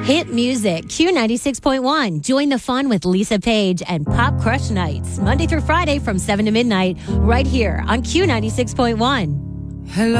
Hit music, Q96.1. Join the fun with Lisa Page and Pop Crush Nights, Monday through Friday from 7 to midnight, right here on Q96.1. Hello.